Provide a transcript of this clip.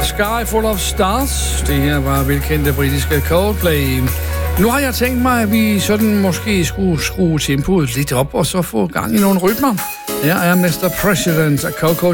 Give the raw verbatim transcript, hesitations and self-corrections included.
Sky Full of Stars. Det her var velkendte britiske Coldplay. Nu har jeg tænkt mig, at vi sådan måske skulle skrue tempoet lidt op, og så få gang i nogle rytmer. Her er mister President af Coco